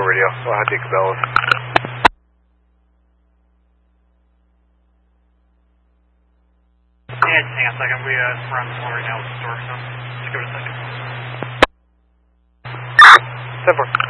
radio. Go ahead, take Cabela's. Yeah, just hang on a second. We run slow right now with the store, so just give it a second. 10-4.